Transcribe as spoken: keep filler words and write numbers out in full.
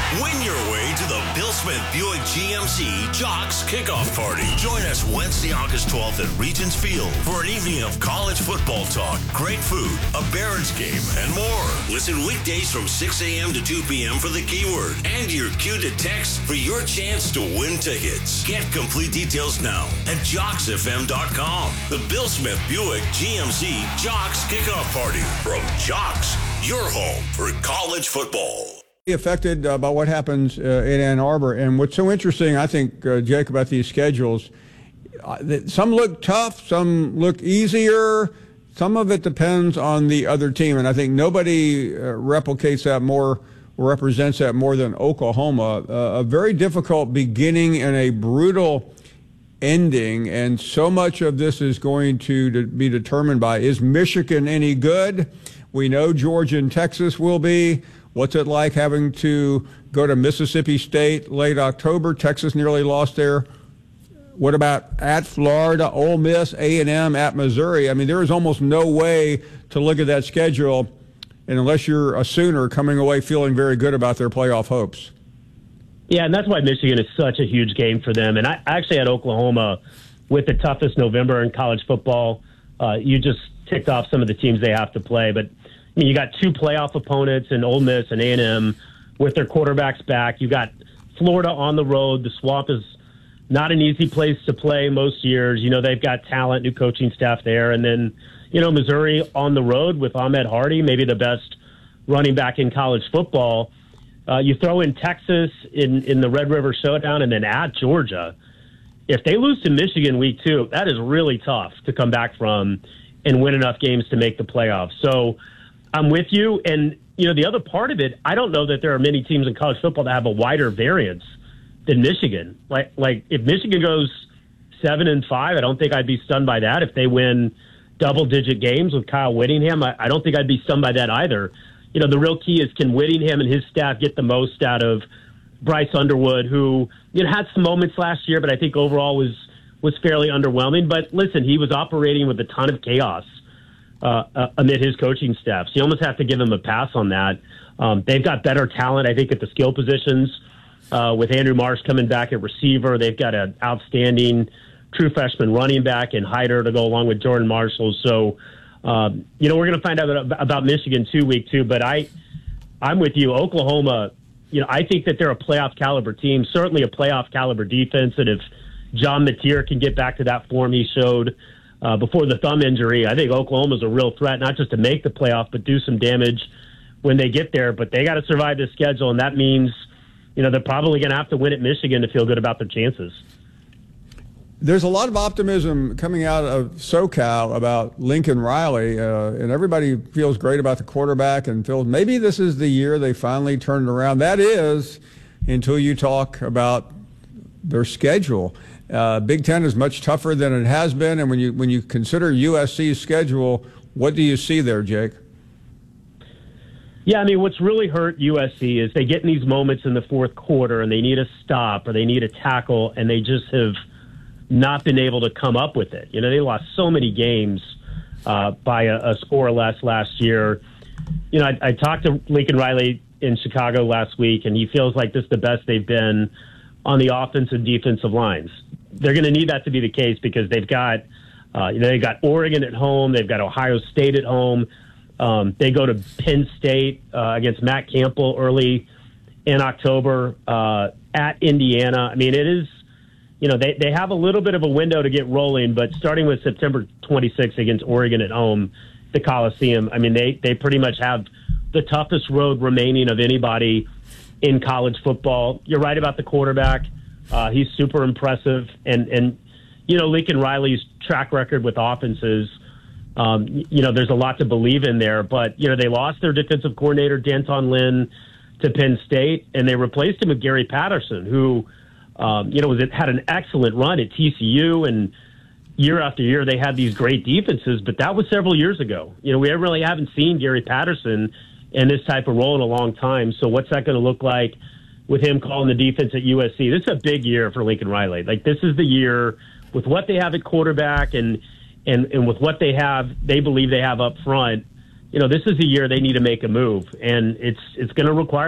Win your way to the Bill Smith Buick G M C Jocks Kickoff Party. Join us Wednesday, August twelfth at Regents Field for an evening of college football talk, great food, a Barons game, and more. Listen weekdays from six a.m. to two p.m. for the keyword and your cue to text for your chance to win tickets. Get complete details now at jocks f m dot com. The Bill Smith Buick G M C Jocks Kickoff Party from Jocks, your home for college football. Affected uh, by what happens uh, in Ann Arbor. And what's so interesting, I think, uh, Jake, about these schedules, uh, that some look tough, some look easier. Some of it depends on the other team. And I think nobody uh, replicates that more or represents that more than Oklahoma. Uh, a very difficult beginning and a brutal ending. And so much of this is going to, to be determined by, is Michigan any good? We know Georgia and Texas will be. What's it like having to go to Mississippi State late October? Texas nearly lost there. What about at Florida, Ole Miss, A and M, at Missouri? I mean, there is almost no way to look at that schedule, and unless you're a Sooner, coming away feeling very good about their playoff hopes. Yeah, and that's why Michigan is such a huge game for them. And I actually had Oklahoma with the toughest November in college football. Uh, you just ticked off some of the teams they have to play, but I mean, you got two playoff opponents in Ole Miss and A and M with their quarterbacks back. You got Florida on the road. The Swamp is not an easy place to play most years. You know, they've got talent, new coaching staff there. And then, you know, Missouri on the road with Ahmed Hardy, maybe the best running back in college football. Uh, you throw in Texas in, in the Red River Showdown and then at Georgia. If they lose to Michigan week two, that is really tough to come back from and win enough games to make the playoffs. So, I'm with you. And, you know, the other part of it, I don't know that there are many teams in college football that have a wider variance than Michigan. Like, like if Michigan goes seven and five, I don't think I'd be stunned by that. If they win double-digit games with Kyle Whittingham, I, I don't think I'd be stunned by that either. You know, the real key is, can Whittingham and his staff get the most out of Bryce Underwood, who, you know, had some moments last year, but I think overall was was fairly underwhelming. But listen, he was operating with a ton of chaos Uh, uh, amid his coaching staff. So you almost have to give him a pass on that. Um, they've got better talent, I think, at the skill positions. Uh, with Andrew Marsh coming back at receiver, they've got an outstanding true freshman running back in Hyder to go along with Jordan Marshall. So, um, you know, we're going to find out about Michigan too, week two. But I, I'm with you. Oklahoma, you know, I think that they're a playoff caliber team, certainly a playoff caliber defense. And if John Mateer can get back to that form he showed Uh, before the thumb injury, I think Oklahoma's a real threat, not just to make the playoff, but do some damage when they get there. But they got to survive this schedule, and that means, you know, they're probably going to have to win at Michigan to feel good about their chances. There's a lot of optimism coming out of SoCal about Lincoln Riley, uh, and everybody feels great about the quarterback and feels maybe this is the year they finally turn it around. That is, until you talk about their schedule. Uh, Big Ten is much tougher than it has been, and when you when you consider U S C's schedule, what do you see there, Jake? Yeah, I mean, what's really hurt U S C is they get in these moments in the fourth quarter and they need a stop or they need a tackle, and they just have not been able to come up with it. You know, they lost so many games uh, by a, a score or less last year. You know, I, I talked to Lincoln Riley in Chicago last week, and he feels like this is the best they've been on the offensive and defensive lines. They're going to need that to be the case because they've got, uh, you know, they've got Oregon at home, they've got Ohio State at home. Um, they go to Penn State uh, against Matt Campbell early in October uh, at Indiana. I mean, it is, you know, they, they have a little bit of a window to get rolling, but starting with September twenty-sixth against Oregon at home, the Coliseum, I mean, they, they pretty much have the toughest road remaining of anybody in college football. You're right about the quarterback. Uh, he's super impressive. And, and, you know, Lincoln Riley's track record with offenses, um, you know, there's a lot to believe in there. But, you know, they lost their defensive coordinator, Danton Lynn, to Penn State, and they replaced him with Gary Patterson, who, um, you know, was, had an excellent run at T C U. And year after year, they had these great defenses. But that was several years ago. You know, we really haven't seen Gary Patterson in this type of role in a long time. So what's that going to look like with him calling the defense at U S C? This is a big year for Lincoln Riley. Like, this is the year with what they have at quarterback and, and, and with what they have, they believe they have up front. You know, this is the year they need to make a move, and it's, it's going to require